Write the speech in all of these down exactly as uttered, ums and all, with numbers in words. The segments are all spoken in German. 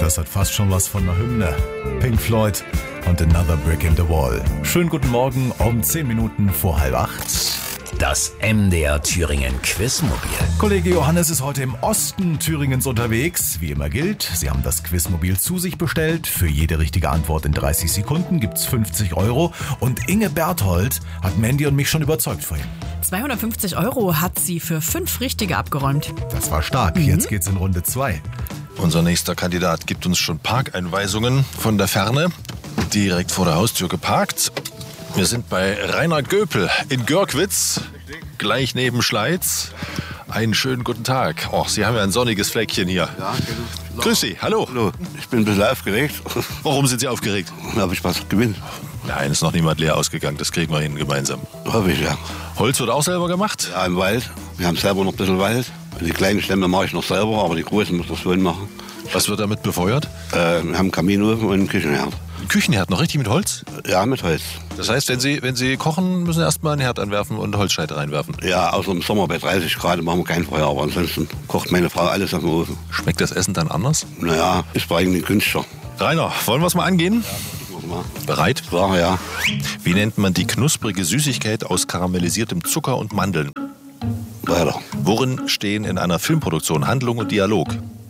Das hat fast schon was von einer Hymne. Pink Floyd und Another Brick in the Wall. Schönen guten Morgen um zehn Minuten vor halb acht. Das M D R Thüringen Quizmobil. Kollege Johannes ist heute im Osten Thüringens unterwegs. Wie immer gilt, Sie haben das Quizmobil zu sich bestellt. Für jede richtige Antwort in dreißig Sekunden gibt's fünfzig Euro. Und Inge Berthold hat Mandy und mich schon überzeugt vorhin. zweihundertfünfzig Euro hat sie für fünf Richtige abgeräumt. Das war stark. Mhm. Jetzt geht's in Runde zwei. Unser nächster Kandidat gibt uns schon Parkeinweisungen von der Ferne. Direkt vor der Haustür geparkt. Wir sind bei Rainer Göpel in Görkwitz, gleich neben Schleiz. Einen schönen guten Tag. Oh, Sie haben ja ein sonniges Fleckchen hier. Ja, genau. Grüß Sie, hallo. Hallo, ich bin ein bisschen aufgeregt. Warum sind Sie aufgeregt? Dann habe ich was gewinnen. Nein, ist noch niemand leer ausgegangen. Das kriegen wir hin gemeinsam. Hoffe ich, ja. Holz wird auch selber gemacht? Ja, im Wald. Wir haben selber noch ein bisschen Wald. Die kleinen Stämme mache ich noch selber, aber die großen muss das Sohn machen. Was wird damit befeuert? Äh, wir haben einen Kaminofen und einen Küchenherd. Ein Küchenherd, noch richtig mit Holz? Ja, mit Holz. Das heißt, wenn Sie, wenn Sie kochen, müssen Sie erstmal einen Herd anwerfen und Holzscheite reinwerfen? Ja, außer im Sommer bei dreißig Grad machen wir kein Feuer, aber ansonsten kocht meine Frau alles auf dem Ofen. Schmeckt das Essen dann anders? Naja, ist bei eigentlich günstiger. Rainer, wollen wir es mal angehen? Ja, Bereit? ja, ja. Wie nennt man die knusprige Süßigkeit aus karamellisiertem Zucker und Mandeln? Weiter. Worin stehen in einer Filmproduktion Handlung und Dialog?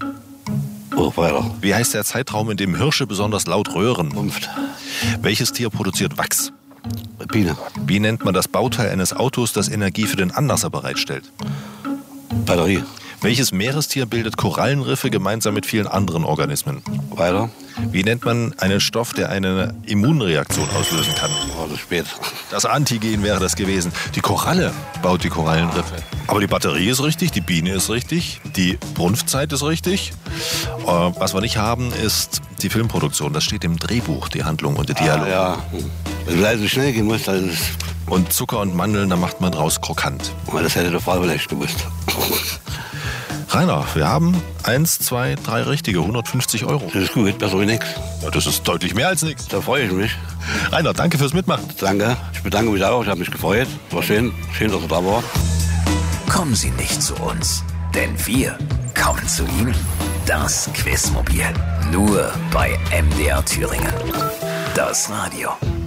Oh, weiter. Wie heißt der Zeitraum, in dem Hirsche besonders laut röhren? Rumpft. Welches Tier produziert Wachs? Biene. Wie nennt man das Bauteil eines Autos, das Energie für den Anlasser bereitstellt? Batterie. Welches Meerestier bildet Korallenriffe gemeinsam mit vielen anderen Organismen? Weiter. Wie nennt man einen Stoff, der eine Immunreaktion auslösen kann? Oh, das ist spät. Das Antigen wäre das gewesen. Die Koralle baut die Korallenriffe. Aber die Batterie ist richtig, die Biene ist richtig, die Brunftzeit ist richtig. Äh, was wir nicht haben, ist die Filmproduktion. Das steht im Drehbuch, die Handlung und der Dialog. Ah, ja. Wenn es leise schnell gehen muss, dann ist es... Und Zucker und Mandeln, da macht man draus krokant. Das hätte der Frau vielleicht gewusst. Rainer, wir haben eins, zwei, drei Richtige, hundertfünfzig Euro. Das ist gut, besser wie nichts. Ja, das ist deutlich mehr als nichts. Da freue ich mich. Rainer, danke fürs Mitmachen. Danke. Ich bedanke mich auch. Ich habe mich gefreut. War schön. Schön, dass er da war. Kommen Sie nicht zu uns, denn wir kommen zu Ihnen. Das Quizmobil. Nur bei M D R Thüringen. Das Radio.